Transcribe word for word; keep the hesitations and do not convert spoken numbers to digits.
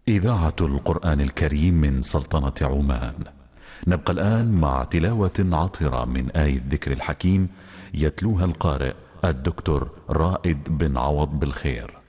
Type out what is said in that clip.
إذاعة القرآن الكريم من سلطنة عمان. نبقى الآن مع تلاوة عطرة من آية الذكر الحكيم يتلوها القارئ الدكتور رائد بن عوض بالخير.